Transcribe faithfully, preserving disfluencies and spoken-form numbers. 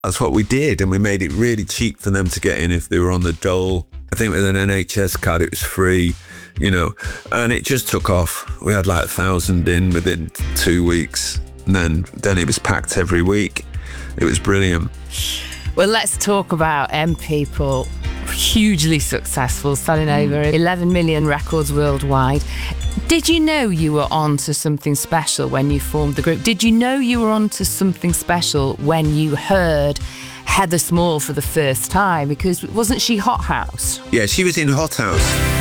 That's what we did, and we made it really cheap for them to get in if they were on the dole. I think with an N H S card, it was free, you know, and it just took off. We had like a thousand in within two weeks, and then, then it was packed every week. It was brilliant. Well, let's talk about M People. Hugely successful, selling over eleven million records worldwide. Did you know you were on to something special when you formed the group? Did you know you were on to something special when you heard Heather Small for the first time? Because wasn't she Hot House? Yeah, she was in Hot House.